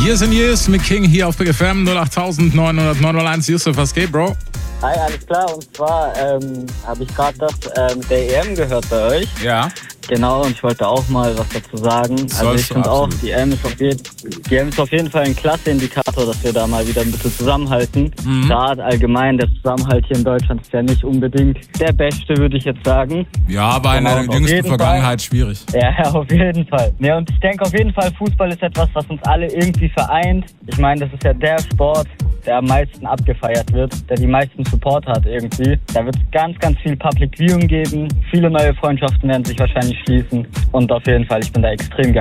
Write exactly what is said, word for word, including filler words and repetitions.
Years and Years mit King hier auf Big F M null acht neun null neun null eins. Yusuf, was geht, Bro? Hi, alles klar. Und zwar ähm, habe ich gerade das äh, mit der E M gehört bei euch. Ja. Genau, und ich wollte auch mal was dazu sagen. Sollst also ich finde auch, absolut. die E M ist auf jeden, die E M ist auf jeden Fall ein klasse Indikator, dass wir da mal wieder ein bisschen zusammenhalten. Mhm. Gerade allgemein, der Zusammenhalt hier in Deutschland ist ja nicht unbedingt der beste, würde ich jetzt sagen. Ja, aber in Genau, der auf jüngsten jeden Vergangenheit Fall. schwierig. Ja, auf jeden Fall. Ja, und ich denke auf jeden Fall, Fußball ist etwas, was uns alle irgendwie vereint. Ich meine, das ist ja der Sport, der am meisten abgefeiert wird, der die meisten Support hat irgendwie. Da wird es ganz, ganz viel Public Viewing geben. Viele neue Freundschaften werden sich wahrscheinlich schließen. Und auf jeden Fall, ich bin da extrem gehypt.